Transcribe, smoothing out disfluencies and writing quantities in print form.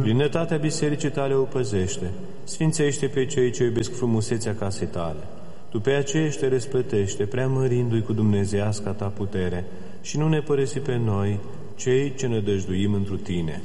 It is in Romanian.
Plinătatea bisericii tale o păzește, sfințește pe cei ce iubesc frumusețea casei tale. Tu pe acești te răsplătește, preamărindu-i cu dumnezeiasca ta putere, și nu ne părăsi pe noi, cei ce nădăjduim întru tine.